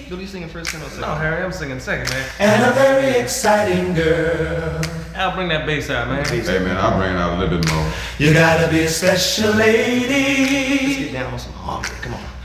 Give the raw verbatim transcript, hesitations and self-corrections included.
What are you singing first, tenor, second? No, Harry, I'm singing second, man. And a very exciting girl. I'll bring that bass out, man. Hey man, I'll bring it out a little bit more. You gotta be a special lady. Let's get down on some harmony. Come on.